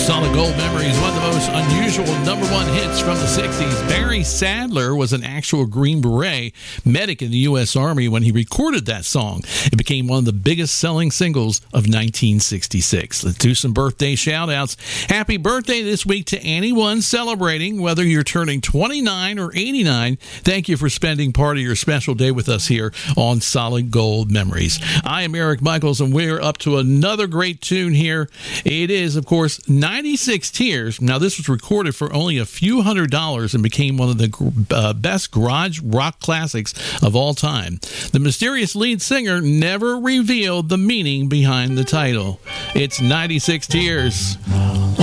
Solid Gold Memories, one of the most unusual number one hits from the 60s. Barry Sadler was an actual Green Beret medic in the U.S. Army when he recorded that song. It became one of the biggest selling singles of 1966. Let's do some birthday shout-outs. Happy birthday this week to anyone celebrating, whether you're turning 29 or 89. Thank you for spending part of your special day with us here on Solid Gold Memories. I am Eric Michaels, and we're up to another great tune here. It is, of course, 96 Tears. Now, this was recorded for only a few $100s and became one of the best garage rock classics of all time. The mysterious lead singer never revealed the meaning behind the title. It's 96 Tears